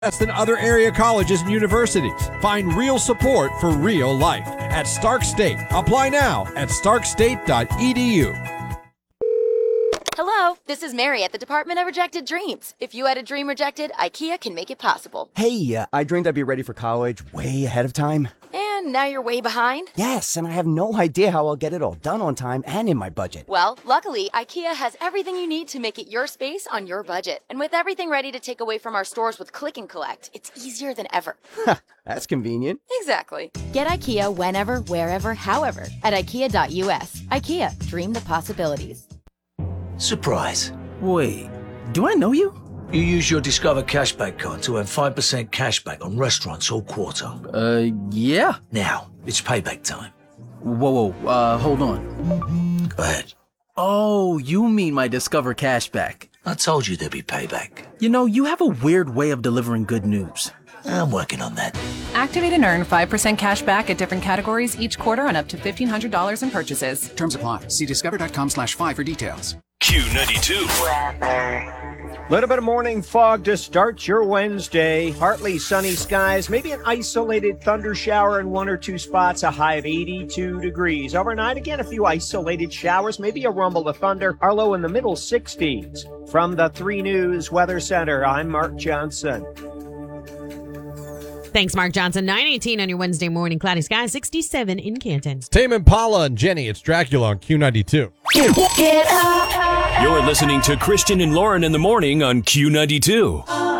than other area colleges and universities. Find real support for real life at Stark State. Apply now at starkstate.edu. Hello, this is Mary at the Department of Rejected Dreams. If you had a dream rejected, IKEA can make it possible. Hey, I dreamed I'd be ready for college way ahead of time. And now you're way behind? Yes, and I have no idea how I'll get it all done on time and in my budget. Well, luckily, IKEA has everything you need to make it your space on your budget. And with everything ready to take away from our stores with Click and Collect, it's easier than ever. That's convenient. Exactly. Get IKEA whenever, wherever, however at IKEA.us. IKEA, dream the possibilities. Surprise. Wait, do I know you? You use your Discover Cashback card to earn 5% cashback on restaurants all quarter. Yeah. Now, it's payback time. Whoa, hold on. Go ahead. Oh, you mean my Discover Cashback. I told you there'd be payback. You know, you have a weird way of delivering good news. I'm working on that. Activate and earn 5% cash back at different categories each quarter on up to $1,500 in purchases. Terms apply. See discover.com/5 for details. Q92. Little bit of morning fog to start your Wednesday. Partly sunny skies, maybe an isolated thunder shower in one or two spots, a high of 82 degrees. Overnight, again, a few isolated showers, maybe a rumble of thunder. Our low in the middle 60s. From the 3 News Weather Center, I'm Mark Johnson. Thanks, Mark Johnson. 9:18 on your Wednesday morning. Cloudy skies, 67 in Canton. Tame Impala and Jenny, it's Dracula on Q92. You're listening to Christian and Lauren in the morning on Q92.